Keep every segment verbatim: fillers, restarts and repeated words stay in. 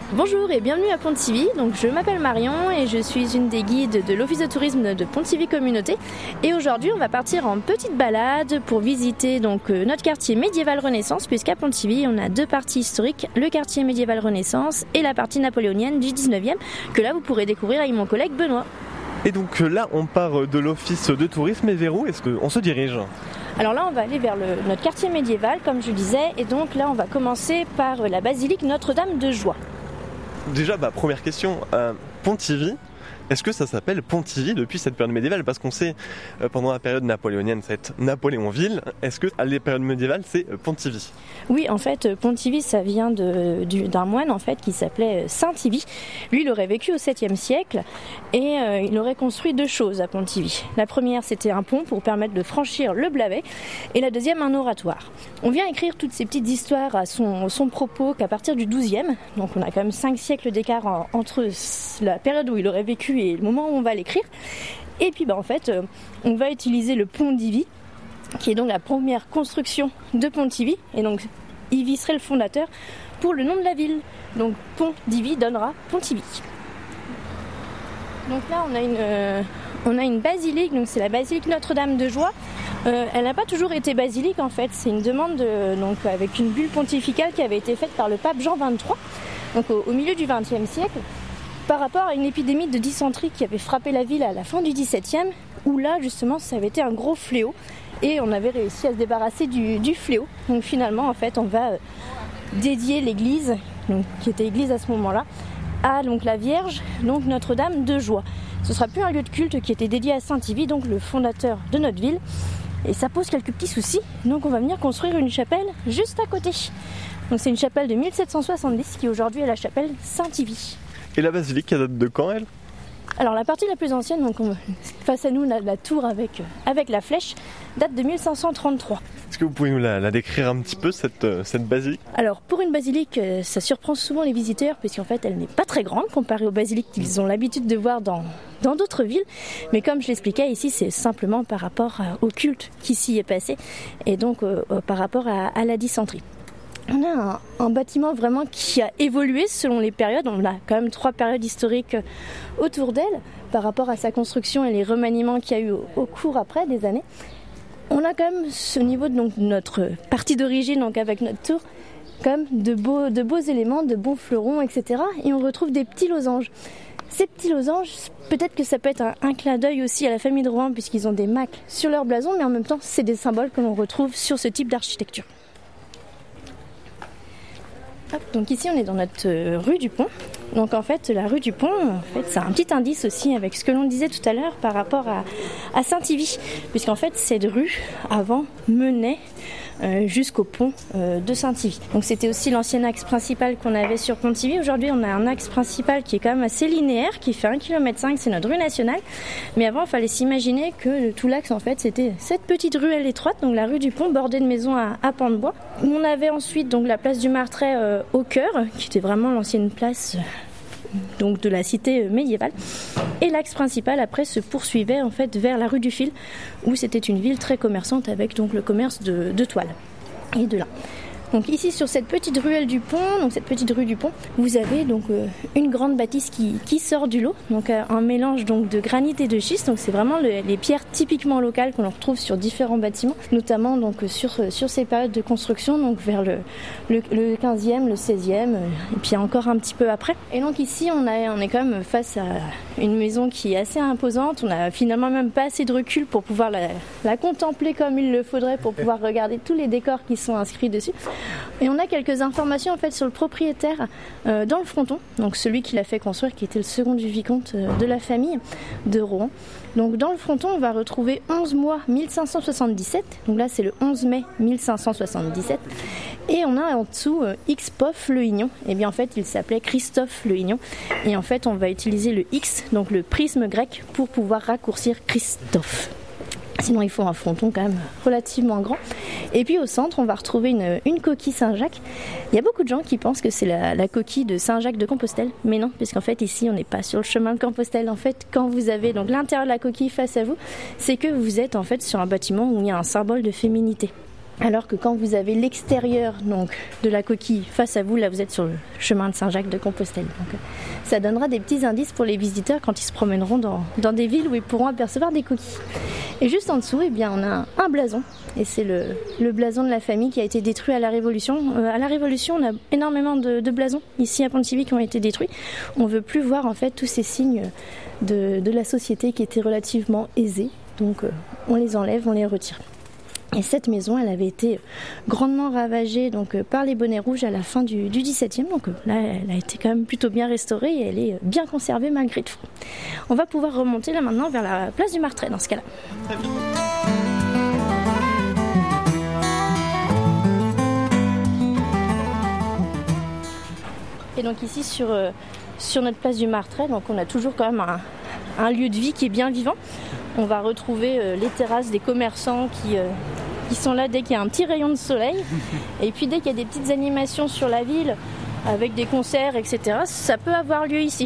Bonjour et bienvenue à Pontivy. Donc je m'appelle Marion et je suis une des guides de l'office de tourisme de Pontivy Communauté. Et aujourd'hui on va partir en petite balade pour visiter donc notre quartier médiéval Renaissance, puisqu'à Pontivy on a deux parties historiques, le quartier médiéval Renaissance et la partie napoléonienne du dix-neuvième, que là vous pourrez découvrir avec mon collègue Benoît. Et donc là on part de l'office de tourisme, et vers où est-ce qu'on se dirige ? Alors là on va aller vers le, notre quartier médiéval comme je disais, et donc là on va commencer par la basilique Notre-Dame de Joie. Déjà, bah, première question, euh, Pontivy, est-ce que ça s'appelle Pontivy depuis cette période médiévale ? Parce qu'on sait, euh, pendant la période napoléonienne, c'est Napoléonville. Est-ce que à la période médiévale, c'est euh, Pontivy ? Oui, en fait, Pontivy, ça vient de, du, d'un moine en fait qui s'appelait Saint-Ivy. Lui, il aurait vécu au septième siècle et euh, il aurait construit deux choses à Pontivy. La première, c'était un pont pour permettre de franchir le Blavet, et la deuxième, un oratoire. On vient écrire toutes ces petites histoires à son, son propos qu'à partir du douzième, donc on a quand même cinq siècles d'écart en, entre la période où il aurait vécu et le moment où on va l'écrire. Et puis bah, en fait, euh, on va utiliser le pont d'Ivy, qui est donc la première construction de Pontivy, et donc Ivy serait le fondateur pour le nom de la ville. Donc pont d'Ivy donnera Pontivy. Donc là on a une, euh, on a une basilique, donc c'est la basilique Notre-Dame de Joie. Euh, elle n'a pas toujours été basilique en fait, c'est une demande de, donc, avec une bulle pontificale qui avait été faite par le pape Jean vingt-trois, donc au, au milieu du vingtième siècle, par rapport à une épidémie de dysenterie qui avait frappé la ville à la fin du dix-septième, où là justement ça avait été un gros fléau et on avait réussi à se débarrasser du, du fléau. Donc finalement en fait on va euh, dédier l'église, donc, qui était église à ce moment-là, à donc, la Vierge, donc Notre-Dame de Joie. Ce sera plus un lieu de culte qui était dédié à Saint-Ivy, donc le fondateur de notre ville. Et ça pose quelques petits soucis, donc on va venir construire une chapelle juste à côté. Donc c'est une chapelle de mille sept cent soixante-dix qui aujourd'hui est la chapelle Saint-Ivy. Et la basilique, elle date de quand, elle ? Alors la partie la plus ancienne, donc on, face à nous la, la tour avec, avec la flèche, date de mille cinq cent trente-trois. Est-ce que vous pouvez nous la, la décrire un petit peu, cette, cette basilique ? Alors pour une basilique, ça surprend souvent les visiteurs puisqu'en fait elle n'est pas très grande comparée aux basiliques qu'ils ont l'habitude de voir dans, dans d'autres villes. Mais comme je l'expliquais ici, c'est simplement par rapport au culte qui s'y est passé et donc euh, par rapport à, à la dysenterie. On a un, un bâtiment vraiment qui a évolué selon les périodes. On a quand même trois périodes historiques autour d'elle par rapport à sa construction et les remaniements qu'il y a eu au, au cours après des années. On a quand même ce niveau de donc, notre partie d'origine, donc avec notre tour, quand même de beaux, de beaux éléments, de bons fleurons, et cetera. Et on retrouve des petits losanges. Ces petits losanges, peut-être que ça peut être un, un clin d'œil aussi à la famille de Rohan puisqu'ils ont des macles sur leur blason, mais en même temps, c'est des symboles que l'on retrouve sur ce type d'architecture. Hop, donc ici on est dans notre euh, rue du Pont. Donc en fait la rue du Pont, en fait, c'est un petit indice aussi avec ce que l'on disait tout à l'heure par rapport à, à Saint-Ivy, puisqu'en fait cette rue avant menait euh, jusqu'au pont euh, de Saint-Ivy. Donc c'était aussi l'ancien axe principal qu'on avait sur Pontivy. Aujourd'hui on a un axe principal qui est quand même assez linéaire, qui fait un virgule cinq kilomètre, c'est notre rue nationale. Mais avant il fallait s'imaginer que tout l'axe en fait c'était cette petite ruelle étroite, donc la rue du Pont bordée de maisons à, à pans de bois. On avait ensuite donc la place du Martret euh, au cœur, qui était vraiment l'ancienne place euh, donc de la cité euh, médiévale. Et l'axe principal après se poursuivait en fait vers la rue du Fil, où c'était une ville très commerçante avec donc le commerce de, de toile et de lin. Donc ici sur cette petite ruelle du pont, donc cette petite rue du pont, vous avez donc euh, une grande bâtisse qui, qui sort du lot, donc euh, un mélange donc de granit et de schiste. Donc c'est vraiment le, les pierres typiquement locales qu'on retrouve sur différents bâtiments, notamment donc sur sur ces périodes de construction, donc vers le le, le quinzième, le seizième, euh, et puis encore un petit peu après. Et donc ici on a on est quand même face à une maison qui est assez imposante. On a finalement même pas assez de recul pour pouvoir la, la contempler comme il le faudrait pour pouvoir regarder tous les décors qui sont inscrits dessus. Et on a quelques informations en fait sur le propriétaire euh, dans le fronton, donc celui qui l'a fait construire, qui était le second du vicomte euh, de la famille de Rohan. Donc dans le fronton, on va retrouver onze mois mille cinq cent soixante-dix-sept, donc là c'est le onze mai mille cinq cent soixante-dix-sept, et on a en dessous euh, X P O F Le Hignon. Et bien en fait il s'appelait Christophe Le Hignon, et en fait on va utiliser le X, donc le prisme grec, pour pouvoir raccourcir Christophe. Sinon il faut un fronton quand même relativement grand. Et puis au centre on va retrouver une, une coquille Saint-Jacques. Il y a beaucoup de gens qui pensent que c'est la, la coquille de Saint-Jacques de Compostelle, mais non, puisqu'en fait ici on n'est pas sur le chemin de Compostelle. En fait quand vous avez donc l'intérieur de la coquille face à vous, c'est que vous êtes en fait sur un bâtiment où il y a un symbole de féminité. Alors que quand vous avez l'extérieur donc, de la coquille face à vous, là vous êtes sur le chemin de Saint-Jacques de Compostelle. Donc, ça donnera des petits indices pour les visiteurs quand ils se promèneront dans, dans des villes où ils pourront apercevoir des coquilles. Et juste en dessous, eh bien, on a un, un blason. Et c'est le, le blason de la famille qui a été détruit à la Révolution. Euh, à la Révolution, on a énormément de, de blasons ici à Pontivy qui ont été détruits. On ne veut plus voir en fait tous ces signes de, de la société qui étaient relativement aisés. Donc euh, on les enlève, on les retire. Et cette maison, elle avait été grandement ravagée donc, par les bonnets rouges à la fin du, du dix-septième. Donc là, elle a été quand même plutôt bien restaurée et elle est bien conservée malgré tout. On va pouvoir remonter là maintenant vers la place du Martret dans ce cas-là. Et donc ici sur, euh, sur notre place du Martret, donc on a toujours quand même un, un lieu de vie qui est bien vivant. On va retrouver euh, les terrasses des commerçants qui, euh, qui sont là dès qu'il y a un petit rayon de soleil. Et puis dès qu'il y a des petites animations sur la ville, avec des concerts, et cetera, ça peut avoir lieu ici.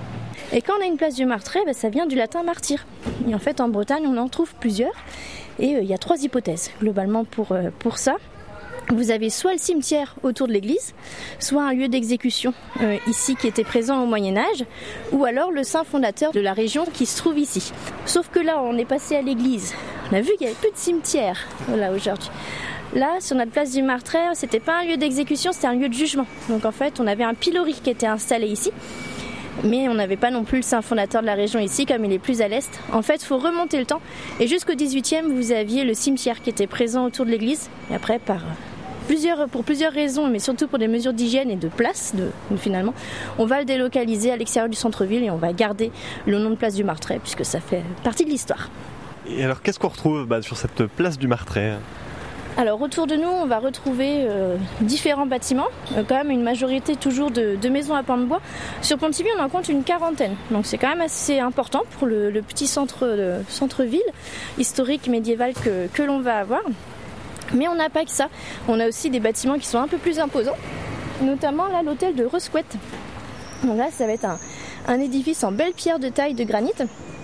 Et quand on a une place du Martret, bah, ça vient du latin martyr. Et en fait, en Bretagne, on en trouve plusieurs. Et il euh, y a trois hypothèses, globalement, pour, euh, pour ça. Vous avez soit le cimetière autour de l'église, soit un lieu d'exécution euh, ici qui était présent au Moyen-Âge, ou alors le saint fondateur de la région qui se trouve ici. Sauf que là, on est passé à l'église, on a vu qu'il n'y avait plus de cimetière voilà, aujourd'hui. Là, sur notre place du Martret, c'était pas un lieu d'exécution, c'était un lieu de jugement. Donc en fait, on avait un pilori qui était installé ici. Mais on n'avait pas non plus le saint fondateur de la région ici, comme il est plus à l'est. En fait, il faut remonter le temps. Et jusqu'au dix-huitième, vous aviez le cimetière qui était présent autour de l'église. Et après, par plusieurs, pour plusieurs raisons, mais surtout pour des mesures d'hygiène et de place, de, finalement, on va le délocaliser à l'extérieur du centre-ville et on va garder le nom de place du Martret, puisque ça fait partie de l'histoire. Et alors, qu'est-ce qu'on retrouve bah, sur cette place du Martret ? Alors autour de nous, on va retrouver euh, différents bâtiments, euh, quand même une majorité toujours de, de maisons à pans de bois. Sur Pontivy, on en compte une quarantaine, donc c'est quand même assez important pour le, le petit centre, le centre-ville historique médiéval que, que l'on va avoir. Mais on n'a pas que ça, on a aussi des bâtiments qui sont un peu plus imposants, notamment là l'hôtel de Rosquette. Donc là, ça va être un, un édifice en belle pierre de taille de granit,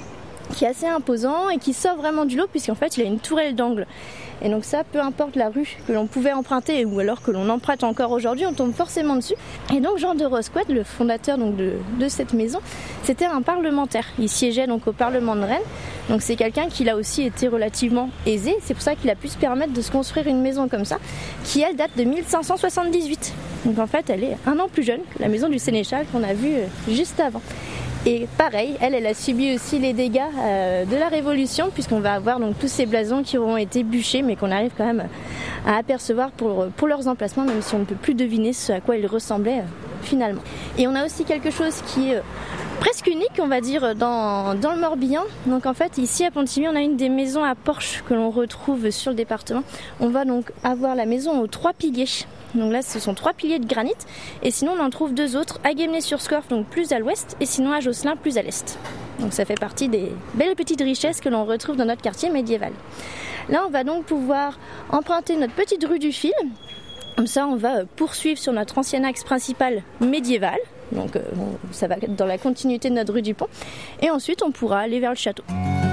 qui est assez imposant et qui sort vraiment du lot puisqu'en fait il a une tourelle d'angle. Et donc ça, peu importe la rue que l'on pouvait emprunter ou alors que l'on emprunte encore aujourd'hui, on tombe forcément dessus. Et donc Jean de Rosquette, le fondateur donc, de, de cette maison, c'était un parlementaire. Il siégeait donc au Parlement de Rennes. Donc c'est quelqu'un qui a aussi été relativement aisé. C'est pour ça qu'il a pu se permettre de se construire une maison comme ça, qui elle date de mille cinq cent soixante-dix-huit. Donc en fait elle est un an plus jeune que la maison du Sénéchal qu'on a vue juste avant. Et pareil, elle, elle a subi aussi les dégâts euh, de la Révolution, puisqu'on va avoir donc tous ces blasons qui auront été bûchés, mais qu'on arrive quand même à apercevoir pour, pour leurs emplacements, même si on ne peut plus deviner ce à quoi ils ressemblaient euh, finalement. Et on a aussi quelque chose qui est euh, presque unique, on va dire, dans, dans le Morbihan. Donc en fait, ici à Pontivy, on a une des maisons à porche que l'on retrouve sur le département. On va donc avoir la maison aux trois piliers. Donc là, ce sont trois piliers de granit. Et sinon, on en trouve deux autres, à Guémené-sur-Scorff, donc plus à l'ouest, et sinon à Josselin, plus à l'est. Donc ça fait partie des belles petites richesses que l'on retrouve dans notre quartier médiéval. Là, on va donc pouvoir emprunter notre petite rue du Fil. Comme ça, on va poursuivre sur notre ancien axe principal médiéval. Donc euh, bon, ça va être dans la continuité de notre rue du Pont. Et ensuite, on pourra aller vers le château.